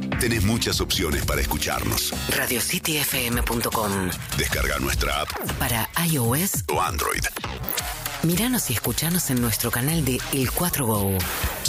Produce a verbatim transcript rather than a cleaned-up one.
Tenés muchas opciones para escucharnos. radio city f m punto com. Descarga nuestra app para iOS o Android. Míranos y escuchanos en nuestro canal de El cuatro Go.